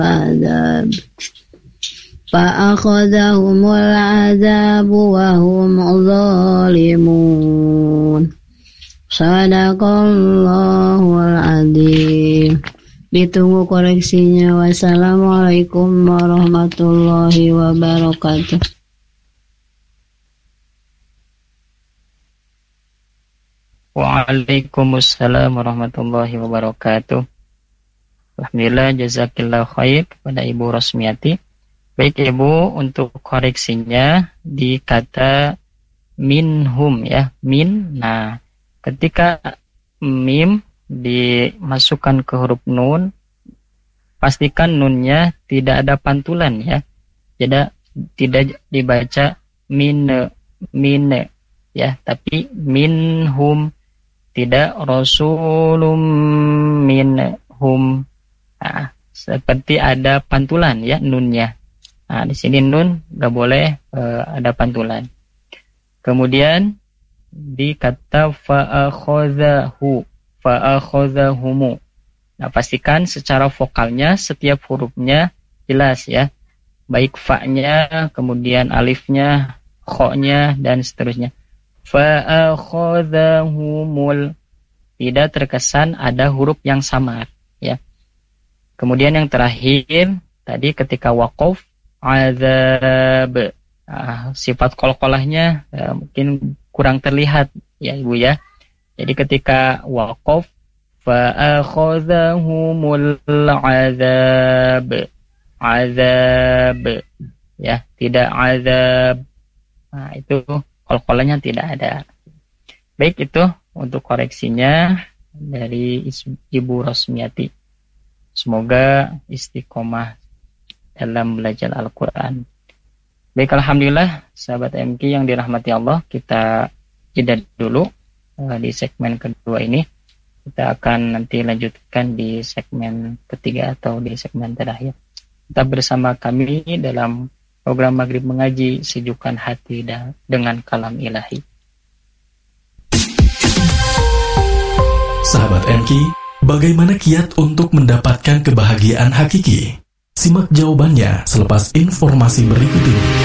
عذاب فأخذهم العذاب وهم ظالمون Sadaqallahul adzim. Ditunggu koreksinya. Wassalamualaikum warahmatullahi wabarakatuh. Waalaikumsalam warahmatullahi wabarakatuh. Alhamdulillah, jazakillah khair kepada Ibu Rosmiati. Baik Ibu, untuk koreksinya di kata minhum ya, min. Nah, ketika mim dimasukkan ke huruf nun, pastikan nunnya tidak ada pantulan ya. Tidak dibaca mine ya, tapi minhum, tidak rasulum minhum. Nah, seperti ada pantulan ya nunnya. Nah, di sini nun nggak boleh ada pantulan. Kemudian di kata fa'akhozahumu. Nah, pastikan secara vokalnya setiap hurufnya jelas ya. Baik fa-nya, kemudian alifnya, kho-nya, dan seterusnya. Fa'akhozahumul. Tidak terkesan ada huruf yang samar ya. Kemudian yang terakhir tadi ketika waqaf azab. Nah, sifat qalqalahnya mungkin kurang terlihat ya Ibu ya. Jadi ketika waqaf fa'akhazahumul azab ya, tidak azab. Nah, itu qalqalahnya tidak ada. Baik, itu untuk koreksinya dari Ibu Rosmiati. Semoga istiqomah dalam belajar Al-Quran. Baik, alhamdulillah sahabat MK yang dirahmati Allah, kita jeda dulu di segmen kedua ini. Kita akan nanti lanjutkan di segmen ketiga atau di segmen terakhir. Tetap bersama kami dalam program Maghrib Mengaji, sejukkan hati dengan kalam ilahi. Sahabat MK, bagaimana kiat untuk mendapatkan kebahagiaan hakiki? Simak jawabannya selepas informasi berikut ini.